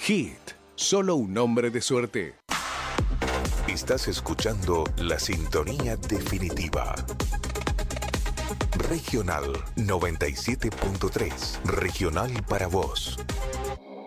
Hit, solo un hombre de suerte. Estás escuchando la sintonía definitiva. Regional 97.3. Regional para vos.